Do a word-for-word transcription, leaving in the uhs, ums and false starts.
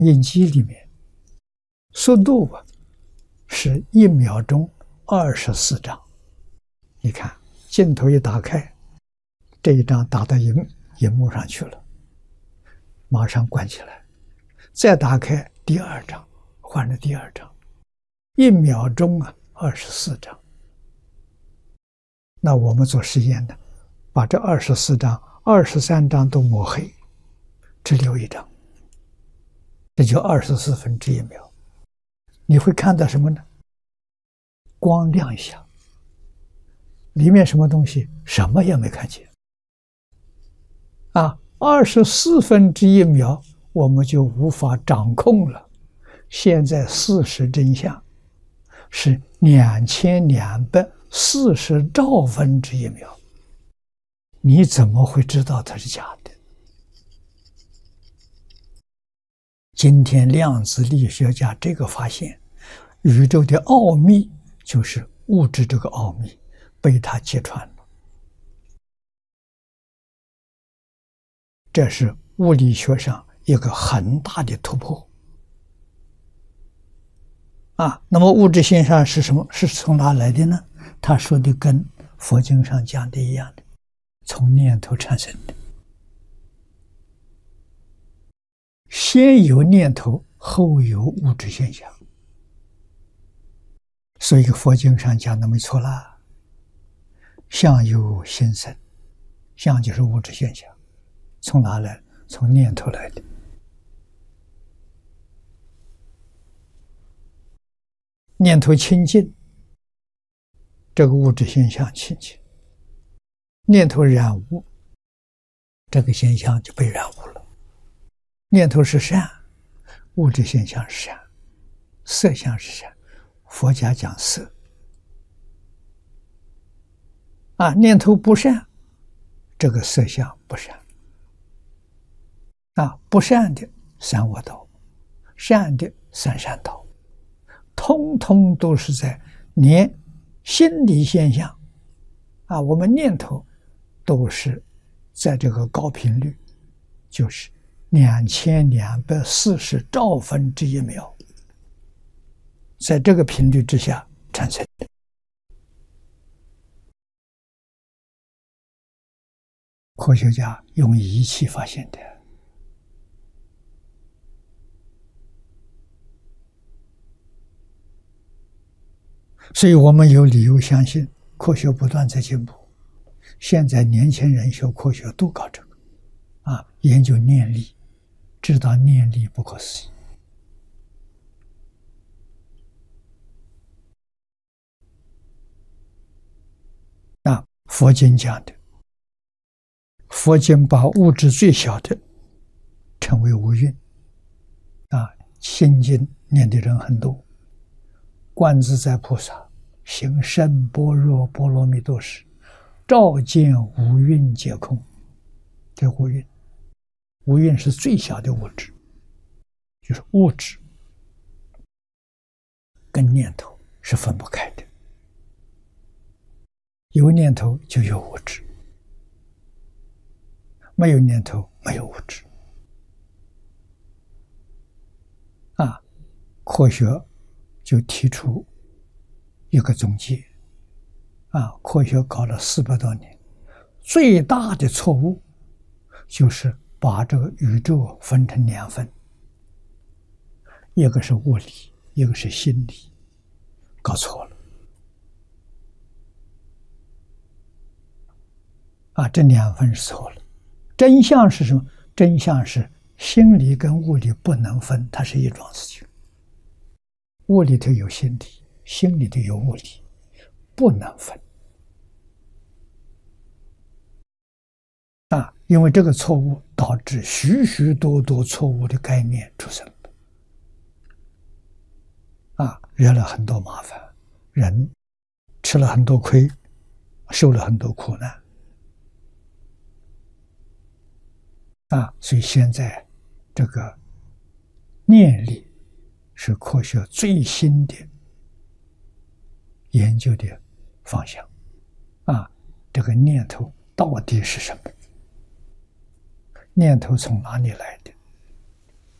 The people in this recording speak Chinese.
印机里面速度啊是一秒钟二十四张。你看镜头一打开，这一张打到荧荧幕上去了，马上关起来，再打开第二张，换了第二张，一秒钟啊二十四张。那我们做实验呢，把这二十四张、二十三张都抹黑，只留一张，这就二十四分之一秒。你会看到什么呢？光亮一下，里面什么东西？什么也没看见。啊，二十四分之一秒，我们就无法掌控了。现在事实真相是两千两百四十兆分之一秒，你怎么会知道它是假的？今天量子力学家这个发现，宇宙的奥秘就是物质这个奥秘被他揭穿了。这是物理学上一个很大的突破啊。那么物质现象是什么？是从哪来的呢？他说的跟佛经上讲的一样的，从念头产生的。先有念头，后有物质现象。所以佛经上讲的没错啦，相由心生，相就是物质现象，从哪来？从念头来的。念头清净，这个物质现象清净；念头染污，这个现象就被染污了。念头是善，物质现象是善，色相是善。佛家讲色啊，念头不善，这个色相不善啊，不善的三恶道，善的三善道，通通都是在连心理现象啊，我们念头都是在这个高频率，就是两千两百四十兆分之一秒。在这个频率之下产生的。科学家用仪器发现的。所以我们有理由相信科学不断在进步。现在年轻人学科学都搞这个啊，研究念力，知道念力不可思议。啊，佛经讲的，佛经把物质最小的称为无蕴。啊，心经念的人很多。观自在菩萨行深般若波罗蜜多时，照见五蕴皆空。这无蕴，无蕴是最小的物质，就是物质跟念头是分不开的。有念头就有物质，没有念头没有物质。啊，科学就提出一个总结啊，科学搞了四百多年，最大的错误就是把这个宇宙分成两份，一个是物理，一个是心理，搞错了。啊，这两分是错了。真相是什么？真相是心理跟物理不能分，它是一桩事情。物里头有心理，心里头有物理，不能分。啊，因为这个错误导致许许多多错误的概念出生了。啊，惹了很多麻烦，人吃了很多亏，受了很多苦难。啊，所以现在这个念力是科学最新的研究的方向。啊，这个念头到底是什么？念头从哪里来的？